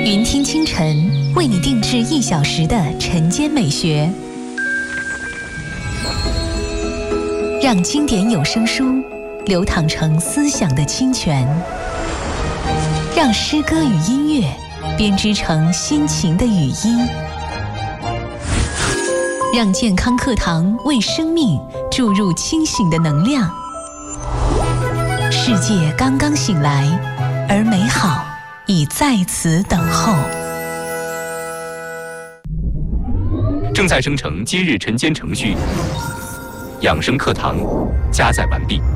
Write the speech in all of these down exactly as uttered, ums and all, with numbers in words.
云听清晨为你定制一小时的晨间美学，让经典有声书流淌成思想的清泉，让诗歌与音乐编织成心情的语音，让健康课堂为生命注入清醒的能量。世界刚刚醒来，而美好已在此等候。 正在生成今日晨间程序，养生课堂加载完毕。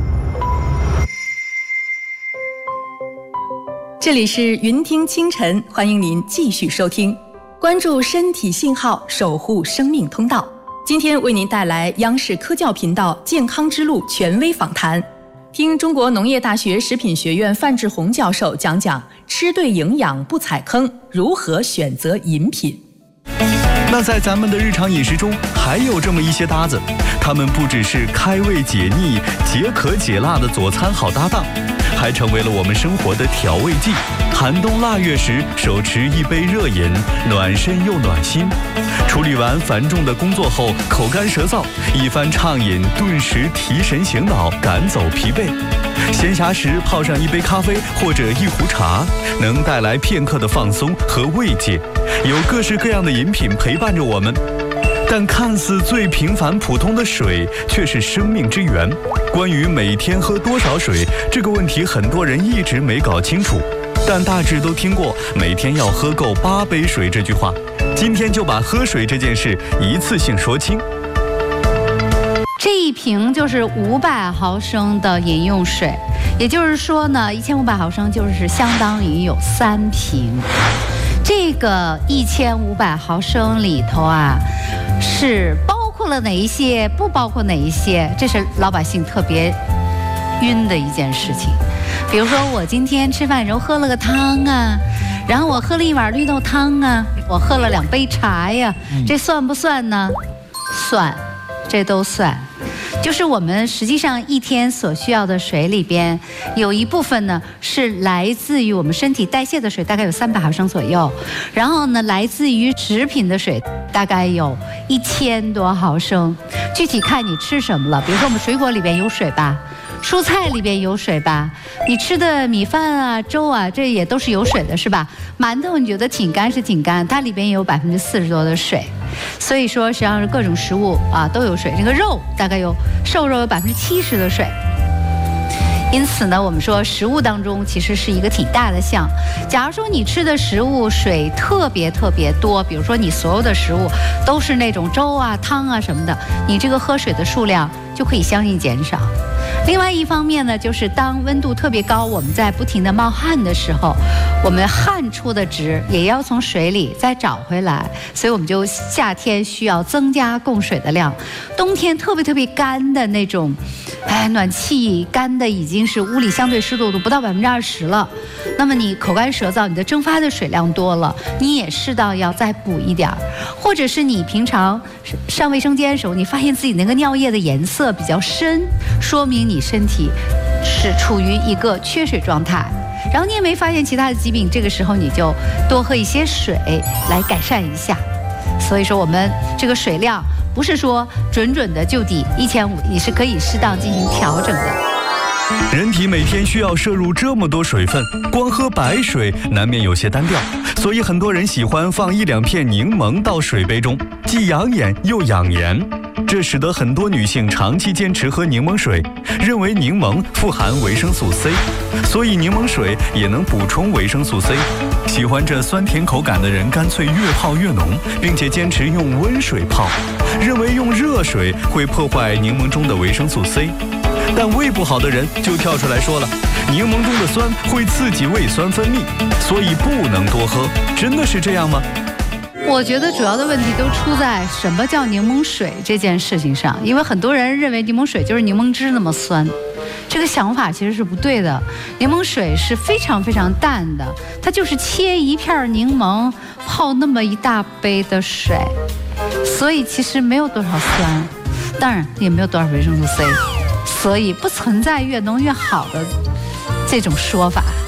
这里是云听清晨，欢迎您继续收听，关注身体信号，守护生命通道。今天为您带来央视科教频道健康之路权威访谈，听中国农业大学食品学院范志红教授讲讲吃对营养不踩坑，如何选择饮品。 那在咱们的日常饮食中还有这么一些搭子，它们不只是开胃解腻、解渴解辣的佐餐好搭档，还成为了我们生活的调味剂。寒冬腊月时，手持一杯热饮，暖身又暖心。处理完繁重的工作后，口干舌燥，一番畅饮顿时提神醒脑，赶走疲惫。闲暇时泡上一杯咖啡或者一壶茶，能带来片刻的放松和慰藉。有各式各样的饮品陪伴着我们，但看似最平凡普通的水却是生命之源。关于每天喝多少水这个问题，很多人一直没搞清楚，但大致都听过每天要喝够八杯水这句话。今天就把喝水这件事一次性说清。 这一瓶就是五百毫升的饮用水，也就是说呢，一千五百毫升就是相当于有三瓶。这个一千五百毫升里头啊，是包括了哪一些，不包括哪一些，这是老百姓特别晕的一件事情。比如说我今天吃饭的时候喝了个汤啊，然后我喝了一碗绿豆汤啊，我喝了两杯茶呀，这算不算呢？算，这都算。就是我们实际上一天所需要的水里边，有一部分呢是来自于我们身体代谢的水，大概有三百毫升左右，然后呢来自于食品的水大概有一千多毫升，具体看你吃什么了。比如说我们水果里边有水吧，蔬菜里边有水吧，你吃的米饭啊、粥啊，这也都是有水的，是吧？馒头你觉得挺干是挺干，它里边也有百分之四十多的水。所以说实际上是各种食物啊都有水，这个肉大概有瘦肉有百分之七十的水。因此呢，我们说食物当中其实是一个挺大的项。假如说你吃的食物水特别特别多，比如说你所有的食物都是那种粥啊、汤啊什么的，你这个喝水的数量就可以相应减少。另外一方面呢，就是当温度特别高，我们在不停地冒汗的时候，我们汗出的值也要从水里再找回来，所以我们就夏天需要增加供水的量。冬天特别特别干的那种，哎，暖气干的已经是屋里相对湿度都不到百分之二十了，那么你口干舌燥，你的蒸发的水量多了，你也适当要再补一点儿。或者是你平常上卫生间的时候，你发现自己那个尿液的颜色比较深，说明你身体是处于一个缺水状态，然后你也没发现其他的疾病，这个时候你就多喝一些水来改善一下。所以说我们这个水量不是说准准的就抵一千五，你是可以适当进行调整的。 人体每天需要摄入这么多水分，光喝白水难免有些单调，所以很多人喜欢放一两片柠檬到水杯中，既养眼又养颜。这使得很多女性长期坚持喝柠檬水，认为柠檬富含维生素 C， 所以柠檬水也能补充维生素 C。喜欢这酸甜口感的人干脆越泡越浓，并且坚持用温水泡，认为用热水会破坏柠檬中的维生素 C。但胃不好的人就跳出来说了，柠檬中的酸会刺激胃酸分泌，所以不能多喝。真的是这样吗？ 我觉得主要的问题都出在什么叫柠檬水这件事情上，因为很多人认为柠檬水就是柠檬汁那么酸，这个想法其实是不对的。柠檬水是非常非常淡的，它就是切一片柠檬泡那么一大杯的水，所以其实没有多少酸，当然也没有多少维生素 C， 所以不存在越浓越好的这种说法。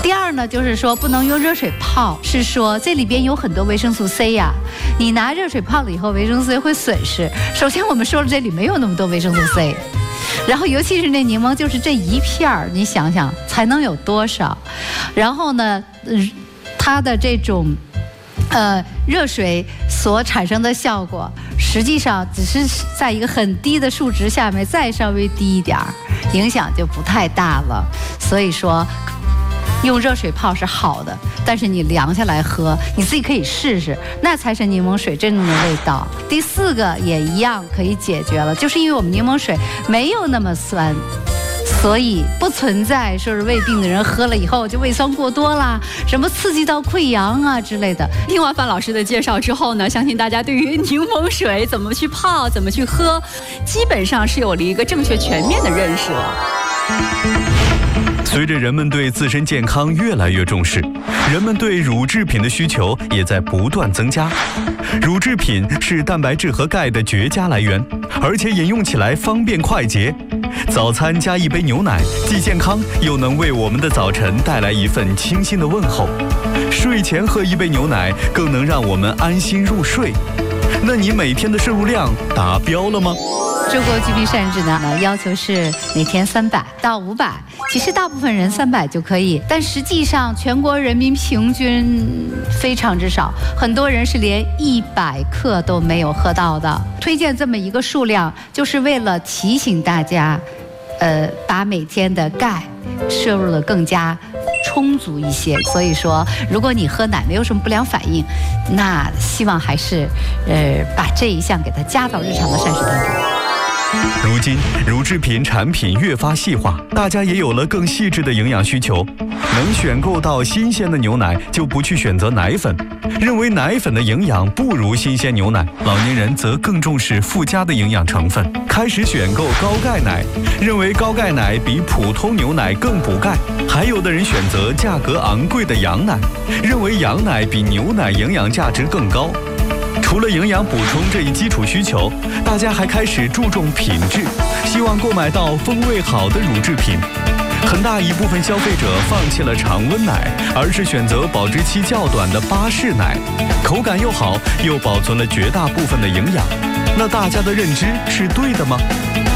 第二呢，就是说不能用热水泡，是说这里边有很多维生素 C 呀，你拿热水泡了以后，维生素 C 会损失。首先我们说了，这里没有那么多维生素 C， 然后尤其是那柠檬，就是这一片儿，你想想才能有多少？然后呢，它的这种呃热水所产生的效果，实际上只是在一个很低的数值下面再稍微低一点儿，影响就不太大了。所以说用热水泡是好的，但是你凉下来喝，你自己可以试试，那才是柠檬水真正的味道。第四个也一样可以解决了，就是因为我们柠檬水没有那么酸，所以不存在说是胃病的人喝了以后就胃酸过多啦，什么刺激到溃疡啊之类的。 听完范老师的介绍之后呢，相信大家对于柠檬水怎么去泡、怎么去喝，基本上是有了一个正确全面的认识了。 随着人们对自身健康越来越重视，人们对乳制品的需求也在不断增加。乳制品是蛋白质和钙的绝佳来源，而且饮用起来方便快捷。早餐加一杯牛奶，既健康又能为我们的早晨带来一份清新的问候。睡前喝一杯牛奶，更能让我们安心入睡。那你每天的摄入量达标了吗？ 中国居民膳食呢，要求是每天三百到五百，其实大部分人三百就可以，但实际上全国人民平均非常之少，很多人是连一百克都没有喝到的。推荐这么一个数量，就是为了提醒大家，呃，把每天的钙摄入的更加充足一些。所以说，如果你喝奶没有什么不良反应，那希望还是呃把这一项给它加到日常的膳食当中。 如今，乳制品产品越发细化，大家也有了更细致的营养需求。能选购到新鲜的牛奶，就不去选择奶粉，认为奶粉的营养不如新鲜牛奶。老年人则更重视附加的营养成分，开始选购高钙奶，认为高钙奶比普通牛奶更补钙。还有的人选择价格昂贵的羊奶，认为羊奶比牛奶营养价值更高。除了营养补充这一基础需求，大家还开始注重品质，希望购买到风味好的乳制品。很大一部分消费者放弃了常温奶，而是选择保质期较短的巴氏奶，口感又好，又保存了绝大部分的营养。那大家的认知是对的吗？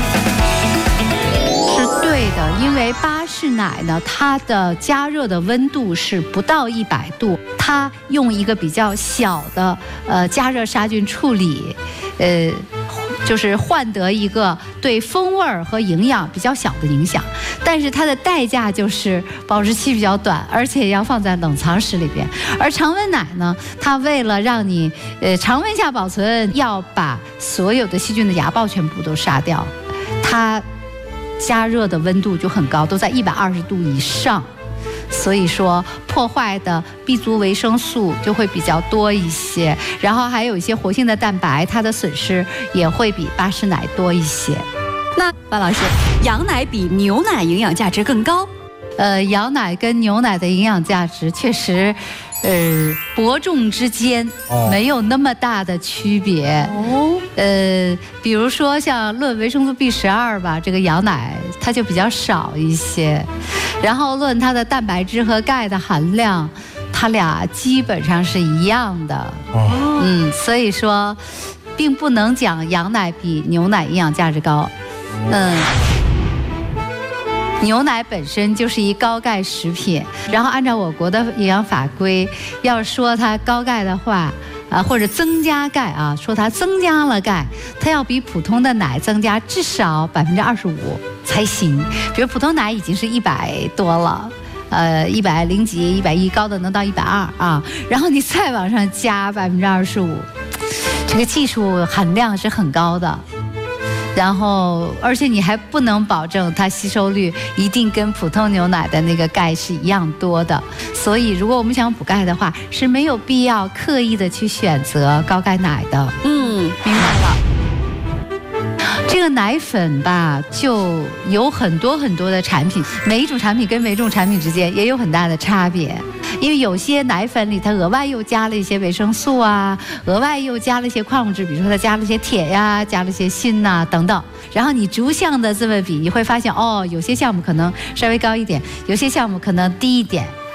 是对的，因为巴氏奶呢，它的加热的温度是不到一百度，它用一个比较小的呃加热杀菌处理，呃。就是换得一个对风味儿和营养比较小的影响，但是它的代价就是保质期比较短，而且要放在冷藏室里边。而常温奶呢，它为了让你呃常温下保存，要把所有的细菌的芽孢全部都杀掉，它加热的温度就很高，都在一百二十度以上。所以说破坏的 B 族维生素就会比较多一些，然后还有一些活性的蛋白，它的损失也会比巴氏奶多一些。 那范老师，羊奶比牛奶营养价值更高？ 呃，羊奶跟牛奶的营养价值确实，呃，伯仲之间没有那么大的区别。哦，呃，比如说像论维生素 B 十二吧，这个羊奶它就比较少一些，然后论它的蛋白质和钙的含量，它俩基本上是一样的。哦，嗯，所以说，并不能讲羊奶比牛奶营养价值高。嗯。牛奶本身就是一高钙食品，然后按照我国的营养法规，要说它高钙的话，啊或者增加钙啊，说它增加了钙，它要比普通的奶增加至少百分之二十五才行。比如普通奶已经是一百多了，呃一百零几、一百一，高的能到一百二啊，然后你再往上加百分之二十五，这个技术含量是很高的。然后，而且你还不能保证它吸收率一定跟普通牛奶的那个钙是一样多的，所以如果我们想补钙的话，是没有必要刻意的去选择高钙奶的。 嗯，明白了。 这个奶粉吧，就有很多很多的产品，每一种产品跟每一种产品之间也有很大的差别。因为有些奶粉里它额外又加了一些维生素啊，额外又加了一些矿物质，比如说它加了一些铁呀，加了一些锌呐等等。然后你逐项的这么比，你会发现哦，有些项目可能稍微高一点，有些项目可能低一点。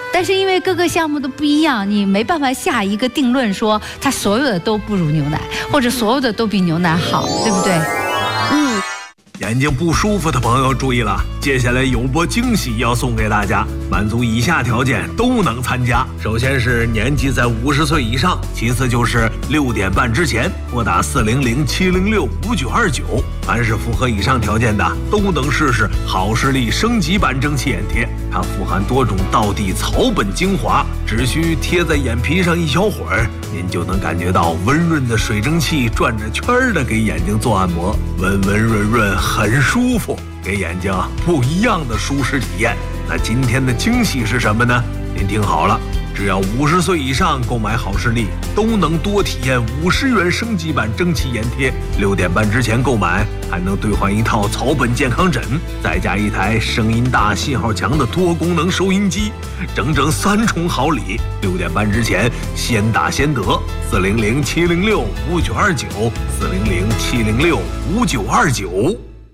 但是因为各个项目都不一样，你没办法下一个定论说它所有的都不如牛奶，或者所有的都比牛奶好，对不对？ 嗯。眼睛不舒服的朋友注意了，接下来有波惊喜要送给大家，满足以下条件都能参加。首先是年纪在五十岁以上，其次就是六点半之前拨打四零零七零六五九二九。凡是符合以上条件的，都能试试好视力升级版蒸汽眼贴。它富含多种道地草本精华，只需贴在眼皮上一小会儿，您就能感觉到温润的水蒸气转着圈儿的给眼睛做按摩，温温润润，很舒服，给眼睛不一样的舒适体验。那今天的惊喜是什么呢？您听好了，只要五十岁以上购买好视力，都能多体验五十元升级版蒸汽眼贴。六点半之前购买，还能兑换一套草本健康枕，再加一台声音大、信号强的多功能收音机，整整三重好礼。六点半之前先打先得，四零零七零六五九二九，四零零七零六五九二九。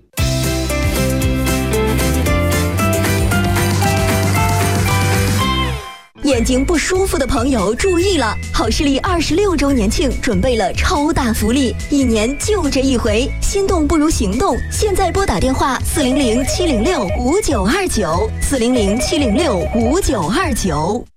眼睛不舒服的朋友注意了，好视力二十六周年庆准备了超大福利，一年就这一回，心动不如行动，现在拨打电话四零零七零六五九二九，四零零七零六五九二九。